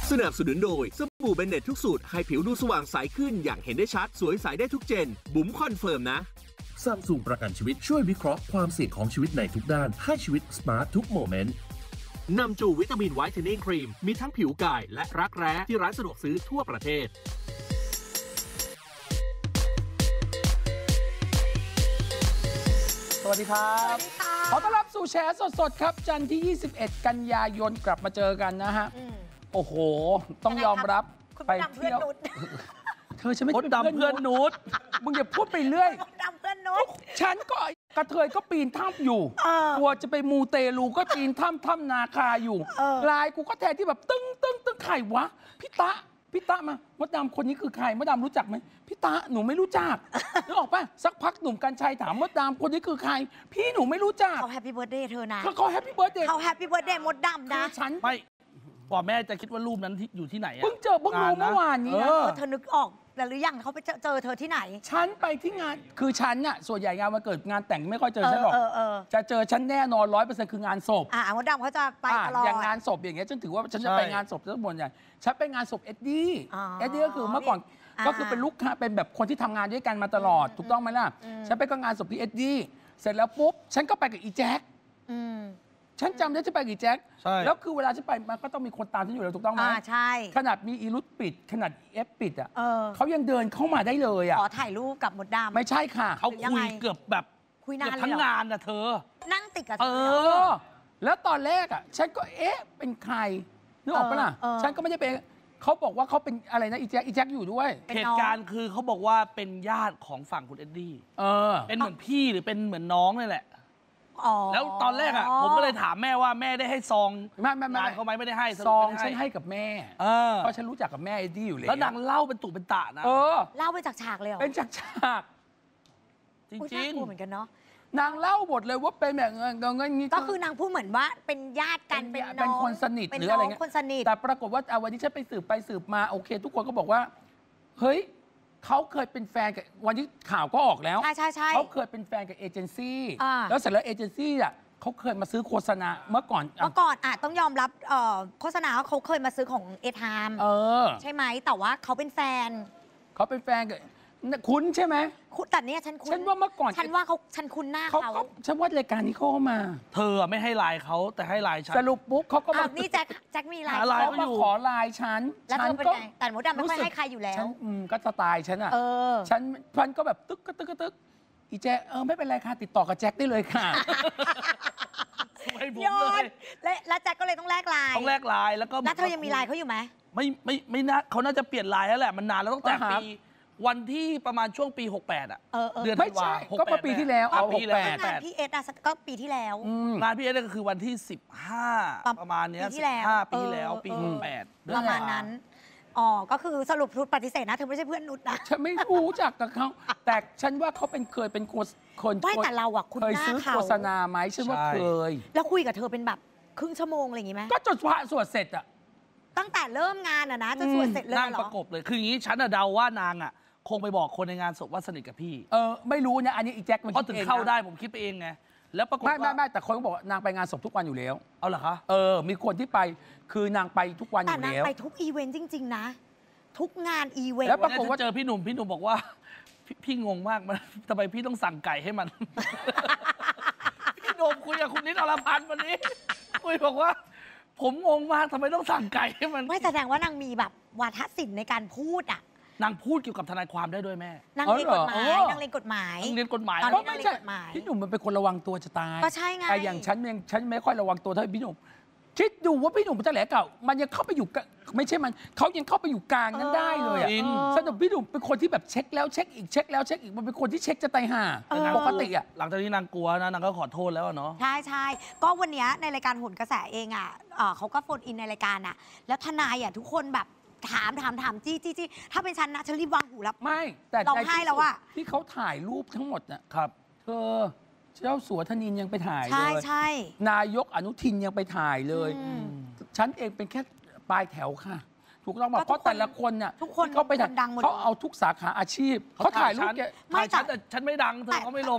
สนับสนุนโดยสบู่เบนเน็ตทุกสูตรให้ผิวดูสว่างใสขึ้นอย่างเห็นได้ชัดสวยใสได้ทุกเจนบุ๋มคอนเฟิร์มนะซัมซุงประกันชีวิตช่วยวิเคราะห์ความเสี่ยงของชีวิตในทุกด้านให้ชีวิตสมาร์ททุกโมเมนต์นำจูวิตามินไวท์เทนนิ่งครีมมีทั้งผิวกายและรักแร้ที่ร้านสะดวกซื้อทั่วประเทศสวัสดีครับขอต้อนรับสู่แชร์สดๆครับจันทร์ที่ 21 กันยายนกลับมาเจอกันนะฮะโอ้โหต้องยอมรับไปเที่ยวเธอฉันไม่ดำเพื่อนนุชมึงอย่าพูดไปเรื่อยดำเพื่อนนุชฉันก็กระเทยก็ปีนถ้ำอยู่กลัวจะไปมูเตลูก็ปีนถ้ำนาคาอยู่ลายกูก็แทนที่แบบตึ้งไข่วะพี่ตะมามดดำคนนี้คือใครมดดำรู้จักไหมพี่ตะหนูไม่รู้จักนึกออกป่ะสักพักหนุ่มกัญชัยถามมดดำคนนี้คือใครพี่หนูไม่รู้จักเขาแฮปปี้เบิร์ธเดย์เธอนะเขาแฮปปี้เบิร์ธเดย์เขาแฮปปี้เบิร์ธเดย์มดดำนะฉันไม่พ่อแม่จะคิดว่ารูปนั้นอยู่ที่ไหนเพิ่งรู้เมื่อวานนี้นะเธอนึกออกหรือยังเขาไปเจอเธอที่ไหนฉันไปที่งานคือฉันน่ะส่วนใหญ่งานวันเกิดงานแต่งไม่ค่อยเจอฉันหรอกจะเจอฉันแน่นอน 100% คืองานศพมดดำเขาจะไปตลอดอย่างงานศพอย่างเงี้ยฉันถือว่าฉันจะไปงานศพทั้งหมดอย่างฉันไปงานศพเอ็ดดี้ก็คือเมื่อก่อนก็คือเป็นลูกค้าเป็นแบบคนที่ทำงานด้วยกันมาตลอดถูกต้องไหมล่ะฉันไปก็งานศพที่เอ็ดดี้เสร็จแล้วปุ๊บฉันก็ไปกับอีแจ็คฉันจำได้จะไปกี่แจ็คแล้วคือเวลาฉันไปมันก็ต้องมีคนตามฉันอยู่แล้วถูกต้องไหมใช่ขนาดมีอีรุตปิดขนาดเอฟปิดอ่ะเขายังเดินเข้ามาได้เลยอ่ะขอถ่ายรูปกับมดดำไม่ใช่ค่ะเขาคุยเกือบแบบคุยนานทั้งงานนะเธอนั่งติดกับแล้วตอนแรกอ่ะฉันก็เป็นใครนึกออกปะล่ะฉันก็ไม่ได้เป็นเขาบอกว่าเขาเป็นอะไรนะอีแจ็คอยู่ด้วยเหตุการณ์คือเขาบอกว่าเป็นญาติของฝั่งคุณเอ็ดดี้เป็นเหมือนพี่หรือเป็นเหมือนน้องนี่แหละแล้วตอนแรกอ่ะผมก็เลยถามแม่ว่าแม่ได้ให้ซองไม่เขาไม่ได้ให้ซองฉันให้กับแม่เพราะฉันรู้จักกับแม่เอ็ดดี้อยู่แล้วนางเล่าเป็นตุเป็นตะนะเล่าไปจากฉากเลยเป็นจากฉากจริงๆเหมือนกันเนาะนางเล่าหมดเลยว่าเป็นแบบเงินนี้ก็คือนางพูดเหมือนว่าเป็นญาติกันเป็นคนสนิทหรืออะไรเงี้ยแต่ปรากฏว่าวันนี้ฉันไปสืบมาโอเคทุกคนก็บอกว่าเฮ้ยเขาเคยเป็นแฟนกับวันที่ข่าวก็ออกแล้วใช่เขาเคยเป็นแฟนกับเอเจนซี่แล้วเสร็จแล้วเอเจนซี่อ่ะเขาเคยมาซื้อโฆษณาเมื่อก่อนต้องยอมรับโฆษณาเขาเคยมาซื้อของเอทามใช่ไหมแต่ว่าเขาเป็นแฟนกับคุ้นใช่ไหมแต่เนี้ยฉันว่าเมื่อก่อนฉันคุ้นหน้าเขาฉันว่ารายการนี้เขามาเธอไม่ให้ไลน์เขาแต่ให้ไลน์ฉันสรุปปุ๊บเขาก็มานี่แจ็คมีไลน์เขามาขอไลน์ฉันแล้วเธอเป็นไงแต่มดดำไม่ค่อยให้ใครอยู่แล้วก็สไตล์ฉันอ่ะฉันก็แบบตึ๊กอีแจ็คไม่เป็นไรค่ะติดต่อกับแจ็คได้เลยค่ะยอดแล้วแจ็คก็เลยต้องแลกไลน์แล้วก็เธอยังมีไลน์เขาอยู่ไหมไม่น่าเขาน่าจะเปลี่ยนไลน์แล้วแหละมันนานแล้วตั้งแต่ปีวันที่ประมาณช่วงปี 68อ่ะเดือนไม่ใช่ก็ปีที่แล้วงานพี่เอสก็ปีที่แล้วงานพี่เอสก็คือวันที่15ประมาณนี้15ปีที่แล้วปี68 ประมาณนั้นก็คือสรุปนุชปฏิเสธนะเธอไม่ใช่เพื่อนนุชนะฉันไม่รู้จักกับเขาแต่ฉันว่าเขาเคยเป็นคนไม่แต่เราอะคุณเคยซื้อโฆษณาไหมฉันว่าเคยแล้วคุยกับเธอเป็นแบบครึ่งชั่วโมงอะไรอย่างงี้ไหมก็จนสวดเสร็จอะตั้งแต่เริ่มงานอะนะจนสวดเสร็จเลยนั่งประกบเลยคืออย่างนี้ฉันเดาว่านางอะคงไปบอกคนในงานศพว่าสนิทกับพี่ไม่รู้นะอันนี้อีแจ็คมันเพราะถึงเข้าได้ผมคิดไปเองไงแล้วปรากฏว่าไม่แต่คนก็บอกนางไปงานศพทุกวันอยู่แล้วเอาเหรอคะมีคนที่ไปคือนางไปทุกวันอยู่แล้วแต่นางไปทุกอีเวนต์จริงๆนะทุกงานอีเวนต์แล้วปรากฏว่าเจอพี่หนุ่มบอกว่าพี่งงมากมันทำไมพี่ต้องสั่งไก่ให้มันพี่หนุ่มคุยกับคุณนิดอรพันธ์วันนี้คุยบอกว่าผมงงมากทำไมต้องสั่งไก่ให้มันไม่แสดงว่านางมีแบบวาทศิลป์ในการพูดอ่ะนางพูดเกี่ยวกับทนายความได้ด้วยแม่นางเรียนกฎหมายนางเรียนกฎหมายก็ไม่ใช่พี่หนุ่มมันเป็นคนระวังตัวจะตายก็ใช่ไงแต่อย่างฉันไม่ค่อยระวังตัวเท่าพี่หนุ่มคิดดูว่าพี่หนุ่มเป็นเจ้าแหล่เก่ามันยังเข้าไปอยู่ไม่ใช่มันเขายังเข้าไปอยู่กลางนั้นได้เลยอ่ะสนุกพี่หนุ่มเป็นคนที่แบบเช็คแล้วเช็คอีกเช็คแล้วเช็คอีกมันเป็นคนที่เช็คจะตายห่าปกติอ่ะหลังจากนี้นางกลัวนะนางก็ขอโทษแล้วเนาะใช่ก็วันนี้ในรายการโหนกระแสเองอ่ะเขาก็โฟนอินในรายการอ่ะแล้วทนายอ่ะทุกคนแบบถามจี้ถ้าเป็นฉันนะฉันรีบวางหูรับไม่แต่ร้องไห้แล้วอ่ะที่เขาถ่ายรูปทั้งหมดน่ะครับเธอเจ้าสัวธนินยังไปถ่ายเลยใช่นายกอนุทินยังไปถ่ายเลยฉันเองเป็นแค่ปลายแถวค่ะถูกต้องบอกเพราะแต่ละคนน่ะเขาไปดังเขาเอาทุกสาขาอาชีพเขาถ่ายรูปฉันไม่ดังเธอเขาไม่ลง